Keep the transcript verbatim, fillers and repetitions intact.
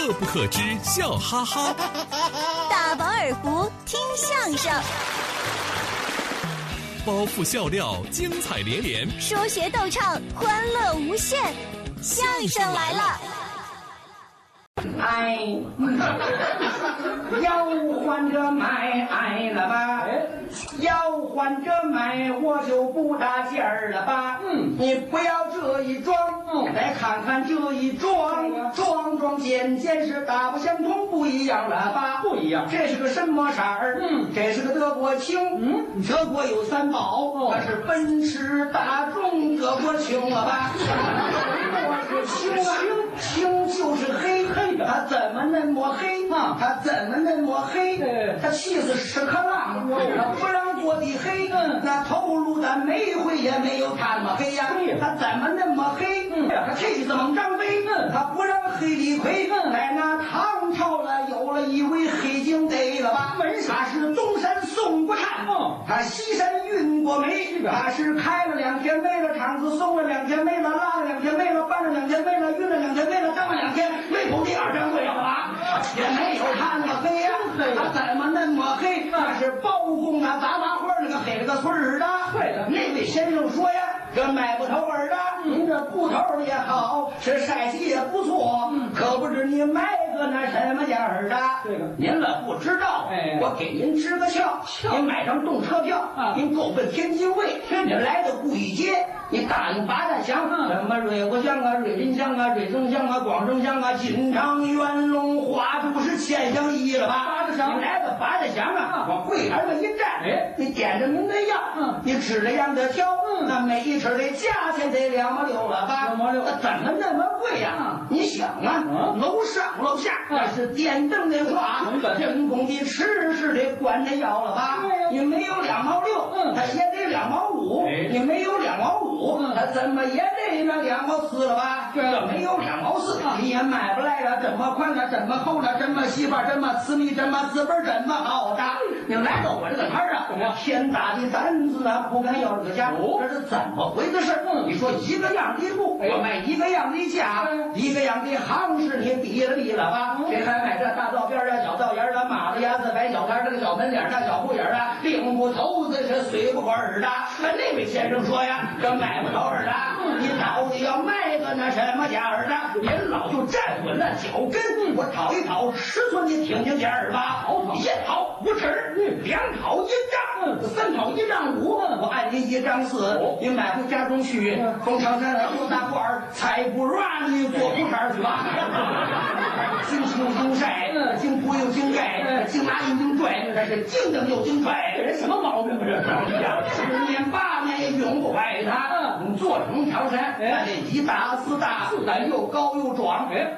乐不可支，笑哈哈。 大饱耳福，听相声。 包袱笑料，精彩连连； 说学逗唱，欢乐无限。相声来了！ 哎，要换着买爱了吧？要换着买，我就不搭劲儿了吧？嗯，你不要这一装，嗯，再看看这一装，装装件件是大不相同，不一样了吧？不一样，这是个什么色儿？嗯，这是个德国青。嗯，德国有三宝，那是奔驰、大众、德国青了吧？我是青啊，青就是黑黑的，它怎么那么黑啊？它怎么那么黑？它气死屎壳郎，它不让过的黑，那头颅的煤灰也没有它那么黑呀。它怎么那么黑？它气死猛张飞，它不让黑李逵。在那唐朝了，有了一位黑警贼了吧？他是东山送过炭，他西山运过煤，他是开了两天煤了，厂子送了两天煤了，拉了两天煤了，搬了两天煤了，运了两天煤了，挣了两天，没头第二张对了吧？也没有他那么黑呀，他怎么那么黑？那是包公啊，杂杂货那个黑了个村儿的。对的，那位先生说呀，这买不头儿的，您这布头也好，是晒洗也不错，可不知你买个那什么价儿的？这个您了不知道，哎，我给您支个窍，您买张动车票，您够奔天津卫，您来到故意街，你答应八大乡，什么瑞国乡啊、瑞林乡啊、瑞增乡啊、广正乡啊、金昌、元龙、花都是千乡一了吧？八大乡，你来到八大乡啊，往柜台上一站，哎，你点着您的药，嗯，你吃了样的挑，嗯，那每一吃的价钱得两毛六了吧？两毛六，那怎么那么贵呀？你想啊，楼上楼下那是电灯的话，人工的吃是得管着药了吧？你没有两毛六，嗯，他也得两毛五，你没有两毛五，他怎么也得那两毛四了吧？这没有两毛四，你也买不来了。这么宽了，这么厚了，这么细吧，这么私密，这么字本，这么好的。你来到我这个摊儿啊，天大的胆子啊，不敢要这个价，这是怎么回的事？你说一个样的布，我卖一个样的价，一个样的行市，你比了比了吧？谁还买这大道边啊、小道沿啊、马路牙子、白小摊这个小门脸大小铺眼啊，领不头子是随不管儿的。那位先生说呀，这买不头儿的，你到底要卖个那什么价儿的？您老就站稳了脚跟，我讨一讨尺寸，你听听价儿吧。一讨五尺，两讨一丈，三讨一丈五，我按您一丈四，你买回家中去，从长山做大褂儿，才不让你做裤衩去吧。经青经晒，经铺又经盖，经拿又经拽，这是经蹬又经拽，这人什么毛病啊？这十年八年也永不坏他。你做成长山，那得一大四大，四大又高又壮。